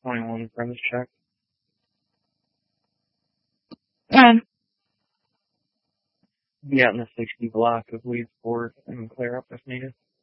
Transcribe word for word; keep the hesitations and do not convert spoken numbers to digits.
twenty-one premise check. Um, Be out in the sixty block of Weedsport and clear up if needed.